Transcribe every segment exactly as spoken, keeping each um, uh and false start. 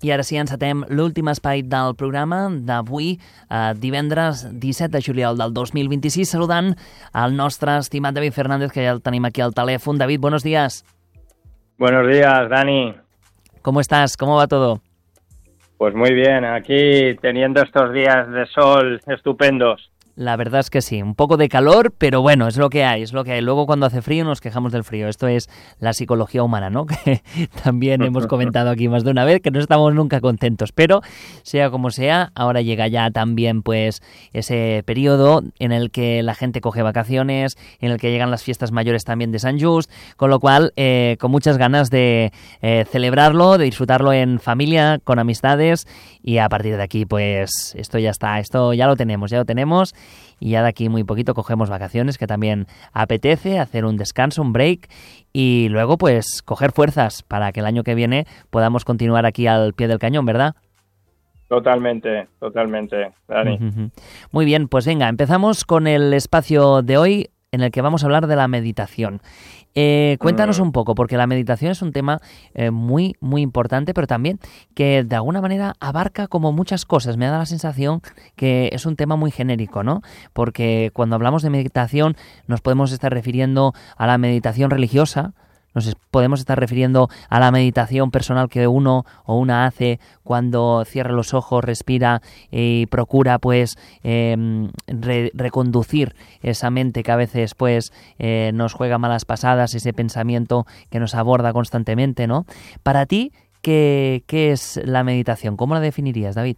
I ara sí, encetem l'últim espai del programa d'avui, eh, divendres disset de juliol del dos mil vint-i-sis, saludant al nostre estimat David Fernández, que ja el tenim aquí al telèfon. David, buenos días. Buenos días, Dani. ¿Cómo estás? ¿Cómo va todo? Pues muy bien, aquí teniendo estos días de sol estupendos. La verdad es que sí, un poco de calor, pero bueno, es lo que hay, es lo que hay. Luego cuando hace frío nos quejamos del frío. Esto es la psicología humana, ¿no? Que también hemos comentado aquí más de una vez, que no estamos nunca contentos. Pero sea como sea, ahora llega ya también pues ese periodo en el que la gente coge vacaciones, en el que llegan las fiestas mayores también de Sant Just, con lo cual eh, con muchas ganas de eh, celebrarlo, de disfrutarlo en familia, con amistades, y a partir de aquí pues esto ya está, esto ya lo tenemos, ya lo tenemos. Y ya de aquí muy poquito cogemos vacaciones, que también apetece hacer un descanso, un break, y luego pues coger fuerzas para que el año que viene podamos continuar aquí al pie del cañón, ¿verdad? Totalmente, totalmente, Dani. Uh-huh. Muy bien, pues venga, empezamos con el espacio de hoy en el que vamos a hablar de la meditación. Eh, cuéntanos un poco, porque la meditación es un tema eh, muy, muy importante, pero también que de alguna manera abarca como muchas cosas. Me da la sensación que es un tema muy genérico, ¿no? Porque cuando hablamos de meditación nos podemos estar refiriendo a la meditación religiosa, nos podemos estar refiriendo a la meditación personal que uno o una hace cuando cierra los ojos, respira y procura pues eh, re- reconducir esa mente que a veces pues eh, nos juega malas pasadas, ese pensamiento que nos aborda constantemente, ¿no? Para ti, ¿qué, qué es la meditación? ¿Cómo la definirías, David?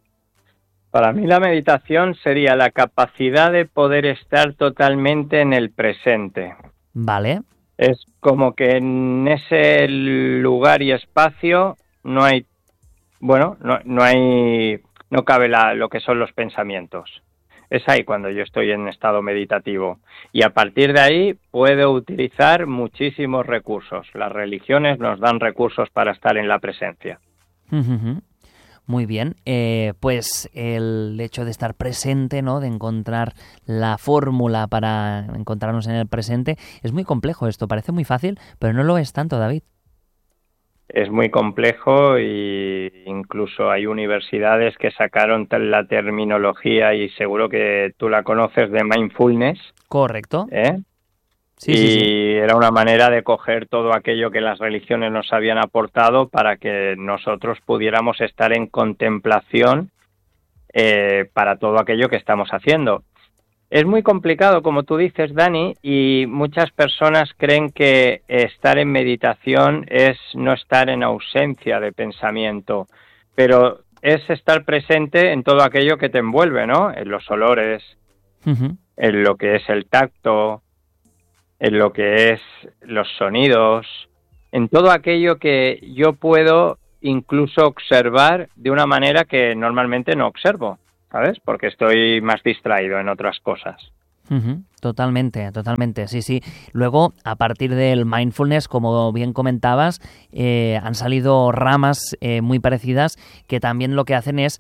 Para mí la meditación sería la capacidad de poder estar totalmente en el presente. Vale. Es como que en ese lugar y espacio no hay, bueno, no, no hay, no cabe la, lo que son los pensamientos. Es ahí cuando yo estoy en estado meditativo. Y a partir de ahí puedo utilizar muchísimos recursos. Las religiones nos dan recursos para estar en la presencia. Uh-huh. Muy bien, eh, pues el hecho de estar presente, ¿no? De encontrar la fórmula para encontrarnos en el presente, es muy complejo esto, parece muy fácil, pero no lo es tanto, David. Es muy complejo e incluso hay universidades que sacaron la terminología, y seguro que tú la conoces, de mindfulness. Correcto. ¿Eh? Sí, y sí, sí. Era una manera de coger todo aquello que las religiones nos habían aportado para que nosotros pudiéramos estar en contemplación eh, para todo aquello que estamos haciendo. Es muy complicado, como tú dices, Dani, y muchas personas creen que estar en meditación es no estar en ausencia de pensamiento, pero es estar presente en todo aquello que te envuelve, ¿no? En los olores, uh-huh. en lo que es el tacto, en lo que es los sonidos, en todo aquello que yo puedo incluso observar de una manera que normalmente no observo, ¿sabes? Porque estoy más distraído en otras cosas. Uh-huh. Totalmente, totalmente, sí, sí. Luego, a partir del mindfulness, como bien comentabas, eh, han salido ramas eh, muy parecidas que también lo que hacen es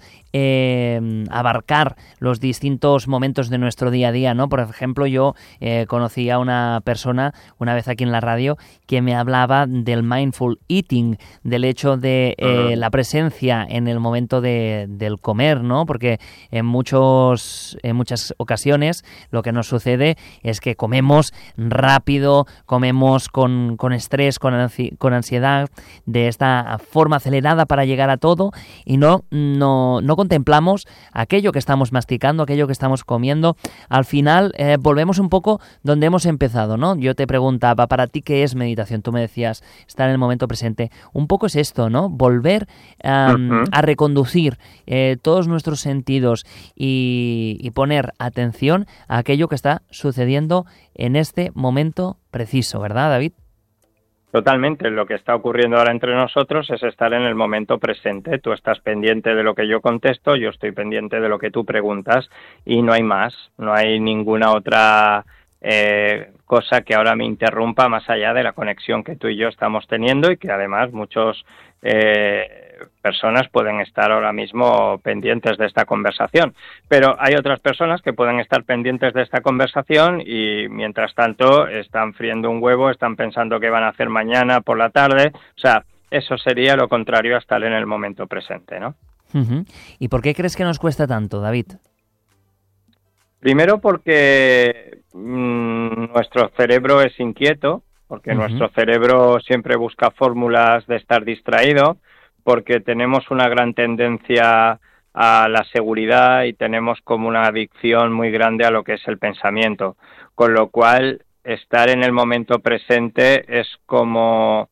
eh, abarcar los distintos momentos de nuestro día a día, ¿no? Por ejemplo, yo eh, conocí a una persona una vez aquí en la radio que me hablaba del mindful eating, del hecho de eh, uh-huh. la presencia en el momento de, del comer, ¿no? Porque en muchos, en muchas ocasiones lo que nos sucede es que comemos rápido, comemos con, con estrés, con, ansi- con ansiedad, de esta forma acelerada para llegar a todo, y no, no, no contemplamos aquello que estamos masticando, aquello que estamos comiendo. Al final eh, volvemos un poco donde hemos empezado, ¿no? Yo te preguntaba, ¿para ti qué es meditación? Tú me decías, estar en el momento presente. Un poco es esto, ¿no? Volver um, uh-huh. a reconducir eh, todos nuestros sentidos y, y poner atención a aquello que está sucediendo en este momento preciso, ¿verdad, David? Totalmente, lo que está ocurriendo ahora entre nosotros es estar en el momento presente. Tú estás pendiente de lo que yo contesto, yo estoy pendiente de lo que tú preguntas, y no hay más, no hay ninguna otra eh, cosa que ahora me interrumpa más allá de la conexión que tú y yo estamos teniendo, y que además muchos eh, personas pueden estar ahora mismo pendientes de esta conversación, pero hay otras personas que pueden estar pendientes de esta conversación y mientras tanto están friendo un huevo, están pensando qué van a hacer mañana por la tarde. O sea, eso sería lo contrario a estar en el momento presente, ¿no? Uh-huh. ¿Y por qué crees que nos cuesta tanto, David? Primero porque mmm, nuestro cerebro es inquieto, porque uh-huh. nuestro cerebro siempre busca fórmulas de estar distraído, porque tenemos una gran tendencia a la seguridad y tenemos como una adicción muy grande a lo que es el pensamiento, con lo cual estar en el momento presente es como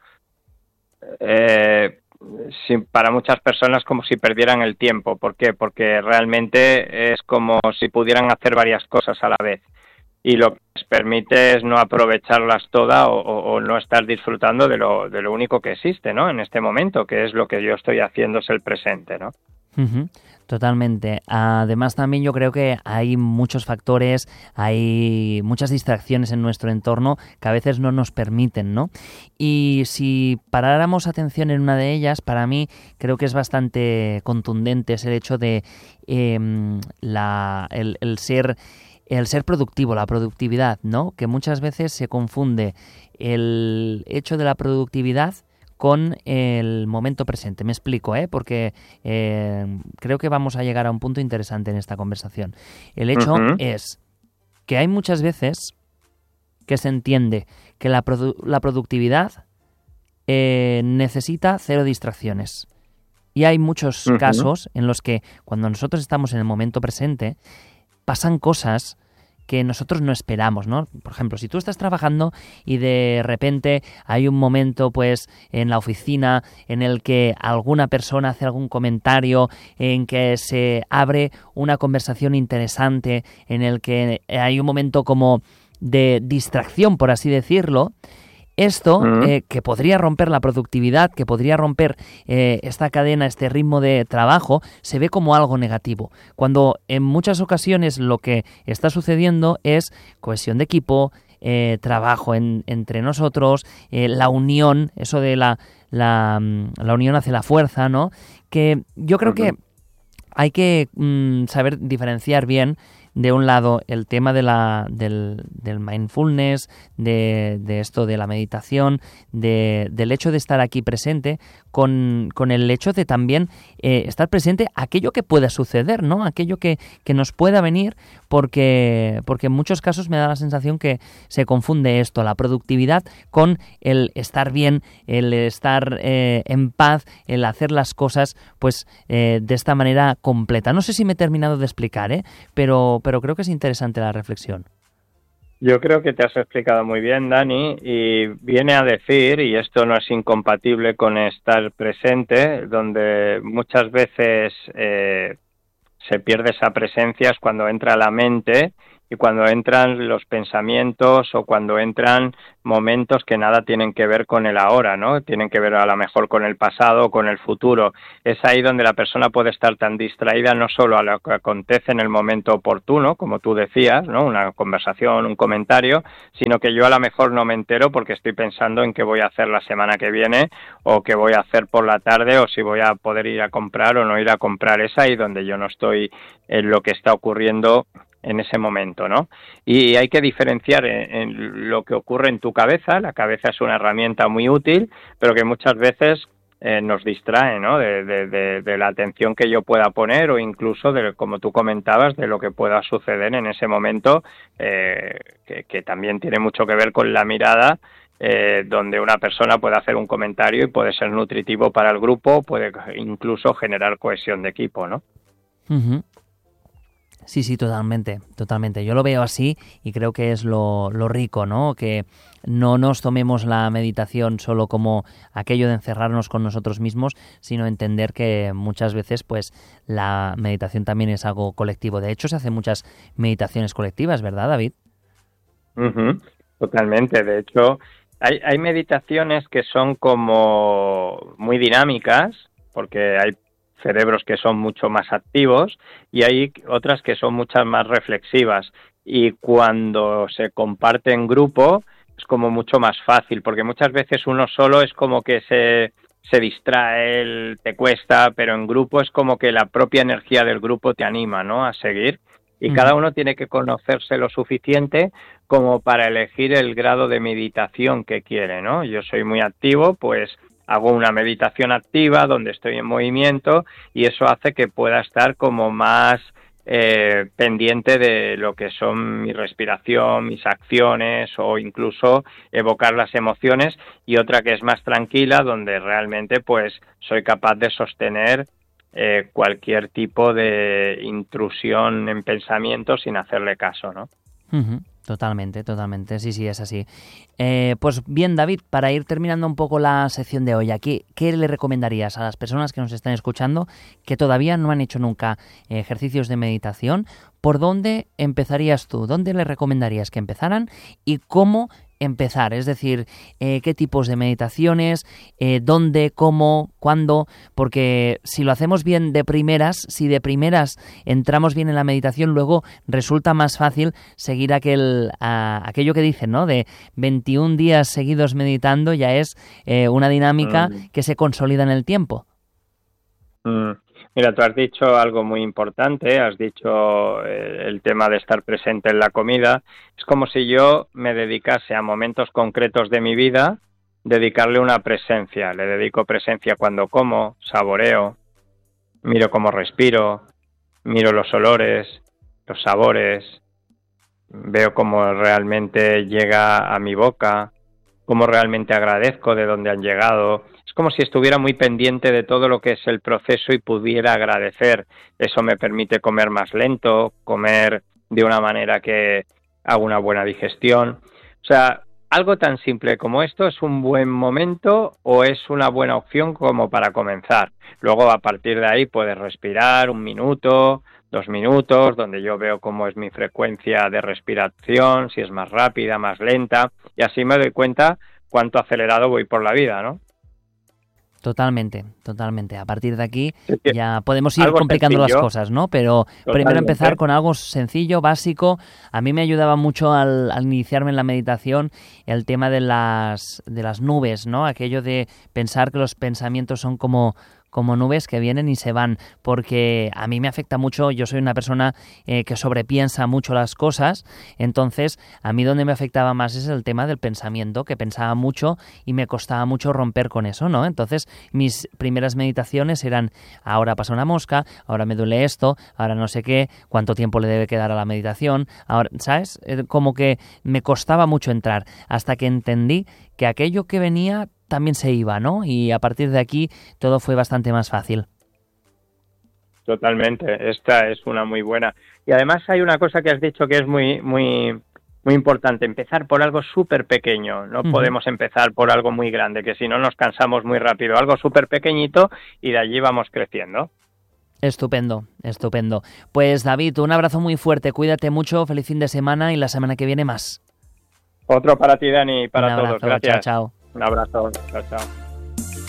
eh, si, para muchas personas como si perdieran el tiempo. ¿Por qué? Porque realmente es como si pudieran hacer varias cosas a la vez y lo que les permite es no aprovecharlas todas o, o, o no estar disfrutando de lo, de lo único que existe, ¿no? En este momento, que es lo que yo estoy haciendo, es el presente, ¿no? Uh-huh. Totalmente. Además, también yo creo que hay muchos factores, hay muchas distracciones en nuestro entorno que a veces no nos permiten, ¿no? Y si paráramos atención en una de ellas, para mí creo que es bastante contundente, es el hecho de eh, la, el, el ser... el ser productivo, la productividad, ¿no? Que muchas veces se confunde el hecho de la productividad con el momento presente. Me explico, ¿eh? Porque eh, creo que vamos a llegar a un punto interesante en esta conversación. El hecho uh-huh. es que hay muchas veces que se entiende que la, produ- la productividad eh, necesita cero distracciones. Y hay muchos uh-huh. casos en los que cuando nosotros estamos en el momento presente pasan cosas que nosotros no esperamos, ¿no? Por ejemplo, si tú estás trabajando y de repente hay un momento, pues, en la oficina en el que alguna persona hace algún comentario, en que se abre una conversación interesante, en el que hay un momento como de distracción, por así decirlo, esto, eh, que podría romper la productividad, que podría romper eh, esta cadena, este ritmo de trabajo, se ve como algo negativo. Cuando en muchas ocasiones lo que está sucediendo es cohesión de equipo, eh, trabajo en, entre nosotros, eh, la unión, eso de la, la, la unión hace la fuerza, ¿no? Que yo creo que hay que mm, saber diferenciar bien, de un lado, el tema de la, del, del mindfulness, de, de esto de la meditación, de, del hecho de estar aquí presente, con, con el hecho de también eh, estar presente aquello que pueda suceder, ¿no? Aquello que, que nos pueda venir, porque, porque en muchos casos me da la sensación que se confunde esto, la productividad, con el estar bien, el estar eh, en paz, el hacer las cosas pues eh, de esta manera completa. No sé si me he terminado de explicar, ¿eh? Pero pero creo que es interesante la reflexión. Yo creo que te has explicado muy bien, Dani, y viene a decir, y esto no es incompatible con estar presente, donde muchas veces eh, se pierde esa presencia es cuando entra la mente y cuando entran los pensamientos o cuando entran momentos que nada tienen que ver con el ahora, ¿no? Tienen que ver a lo mejor con el pasado o con el futuro. Es ahí donde la persona puede estar tan distraída no solo a lo que acontece en el momento oportuno, como tú decías, ¿no? Una conversación, un comentario, sino que yo a lo mejor no me entero porque estoy pensando en qué voy a hacer la semana que viene o qué voy a hacer por la tarde o si voy a poder ir a comprar o no ir a comprar. Es ahí donde yo no estoy en lo que está ocurriendo en ese momento, ¿no? Y hay que diferenciar en, en lo que ocurre en tu cabeza. La cabeza es una herramienta muy útil, pero que muchas veces eh, nos distrae, ¿no? De, de, de, de la atención que yo pueda poner o incluso, de, como tú comentabas, de lo que pueda suceder en ese momento, eh, que, que también tiene mucho que ver con la mirada, eh, donde una persona puede hacer un comentario y puede ser nutritivo para el grupo, puede incluso generar cohesión de equipo, ¿no? Uh-huh. Sí, sí, totalmente, totalmente. Yo lo veo así y creo que es lo, lo rico, ¿no? Que no nos tomemos la meditación solo como aquello de encerrarnos con nosotros mismos, sino entender que muchas veces, pues, la meditación también es algo colectivo. De hecho, se hacen muchas meditaciones colectivas, ¿verdad, David? Uh-huh. Totalmente. De hecho, hay, hay meditaciones que son como muy dinámicas, porque hay cerebros que son mucho más activos y hay otras que son muchas más reflexivas, y cuando se comparte en grupo es como mucho más fácil, porque muchas veces uno solo es como que se, se distrae, el, te cuesta, pero en grupo es como que la propia energía del grupo te anima, ¿no?, a seguir, y mm. cada uno tiene que conocerse lo suficiente como para elegir el grado de meditación que quiere, ¿no? Yo soy muy activo, pues hago una meditación activa donde estoy en movimiento y eso hace que pueda estar como más eh, pendiente de lo que son mi respiración, mis acciones o incluso evocar las emociones, y otra que es más tranquila donde realmente pues soy capaz de sostener eh, cualquier tipo de intrusión en pensamiento sin hacerle caso, ¿no? Uh-huh. Totalmente, totalmente, sí, sí, es así. Eh, pues bien, David, para ir terminando un poco la sección de hoy, aquí, ¿qué le recomendarías a las personas que nos están escuchando que todavía no han hecho nunca ejercicios de meditación? ¿Por dónde empezarías tú? ¿Dónde le recomendarías que empezaran? ¿Y cómo empezar? Es decir, eh, ¿qué tipos de meditaciones? Eh, ¿Dónde? ¿Cómo? ¿Cuándo? Porque si lo hacemos bien de primeras, si de primeras entramos bien en la meditación, luego resulta más fácil seguir aquel, a, aquello que dicen, ¿no? De veintiún días seguidos meditando, ya es eh, una dinámica mm. que se consolida en el tiempo. Mm. Mira, tú has dicho algo muy importante, has dicho eh, el tema de estar presente en la comida. Es como si yo me dedicase a momentos concretos de mi vida, dedicarle una presencia. Le dedico presencia cuando como, saboreo, miro cómo respiro, miro los olores, los sabores, veo cómo realmente llega a mi boca, cómo realmente agradezco de dónde han llegado. Es como si estuviera muy pendiente de todo lo que es el proceso y pudiera agradecer. Eso me permite comer más lento, comer de una manera que haga una buena digestión. O sea, algo tan simple como esto es un buen momento o es una buena opción como para comenzar. Luego, a partir de ahí, puedes respirar un minuto, dos minutos, donde yo veo cómo es mi frecuencia de respiración, si es más rápida, más lenta, y así me doy cuenta cuánto acelerado voy por la vida, ¿no? Totalmente, totalmente. A partir de aquí ya podemos ir complicando sencillo, las cosas, ¿no? Pero totalmente. Primero empezar con algo sencillo, básico. A mí me ayudaba mucho al, al iniciarme en la meditación el tema de las, de las nubes, ¿no? Aquello de pensar que los pensamientos son como... como nubes que vienen y se van, porque a mí me afecta mucho. Yo soy una persona eh, que sobrepiensa mucho las cosas, entonces a mí donde me afectaba más es el tema del pensamiento, que pensaba mucho y me costaba mucho romper con eso, ¿no? Entonces mis primeras meditaciones eran: ahora pasa una mosca, ahora me duele esto, ahora no sé qué, cuánto tiempo le debe quedar a la meditación, ahora, ¿sabes? Eh, como que me costaba mucho entrar, hasta que entendí que aquello que venía también se iba, ¿no? Y a partir de aquí todo fue bastante más fácil. Totalmente, esta es una muy buena. Y además hay una cosa que has dicho que es muy muy muy importante: empezar por algo súper pequeño. No uh-huh. podemos empezar por algo muy grande, que si no nos cansamos muy rápido. Algo súper pequeñito y de allí vamos creciendo. Estupendo, estupendo. Pues David, un abrazo muy fuerte, cuídate mucho, feliz fin de semana y la semana que viene más. Otro para ti, Dani, y para un abrazo, todos. Gracias. Chao, chao. Un abrazo. Chao, chao.